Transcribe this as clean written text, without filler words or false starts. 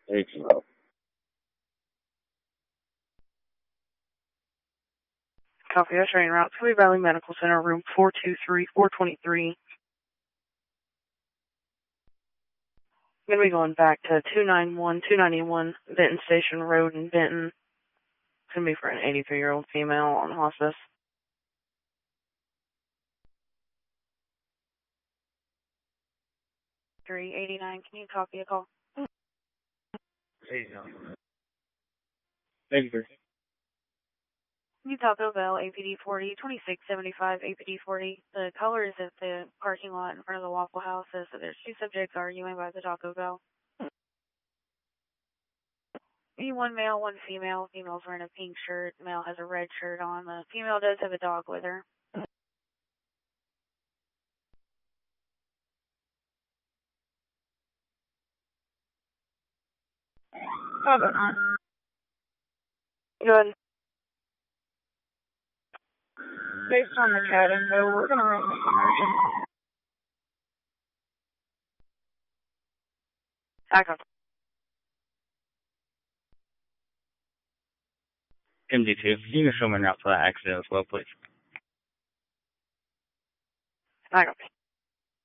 H-Low. Copy, ushering route to Valley Medical Center, room 423. I'm going to be going back to 291 Benton Station Road in Benton. It's going to be for an 83-year-old female on hospice. 389, can you copy a call? Thank you. New Taco Bell, APD 40, 2675, APD 40. The caller is at the parking lot in front of the Waffle House. So there's two subjects arguing by the Taco Bell. One male, one female. Female's wearing a pink shirt. Male has a red shirt on. The female does have a dog with her. Probably not. Good. Based on the chat info, we're going to run this emergency. Taco. MD2, you can show me route to that accident as well, please. Taco.